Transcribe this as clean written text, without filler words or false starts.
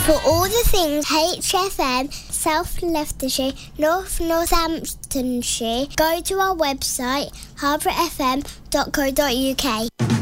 For all the things HFM, South Leicestershire, North Northamptonshire, go to our website, harbourfm.co.uk.